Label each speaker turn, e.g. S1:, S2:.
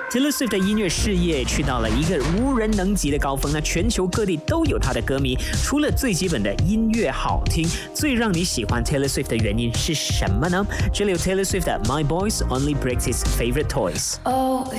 S1: Taylor Swift 的音乐事业去到了一个无人能及的高峰，那全球各地都有她的歌迷。除了最基本的音乐好听，最让你喜欢 Taylor Swift 的原因是什么呢？这里有 Taylor Swift 的 My Boys Only Breaks His Favorite Toys。